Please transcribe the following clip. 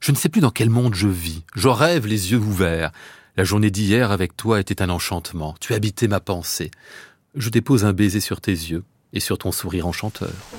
Je ne sais plus dans quel monde je vis. Je rêve les yeux ouverts. La journée d'hier avec toi était un enchantement. Tu habitais ma pensée. Je dépose un baiser sur tes yeux et sur ton sourire enchanteur.